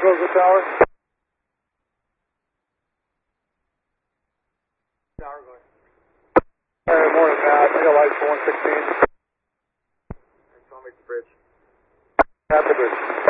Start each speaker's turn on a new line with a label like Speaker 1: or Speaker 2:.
Speaker 1: goes the tower. Tower going. Alright, morning, Matt. I got lights for 116.
Speaker 2: I'll make the bridge.
Speaker 1: At the bridge.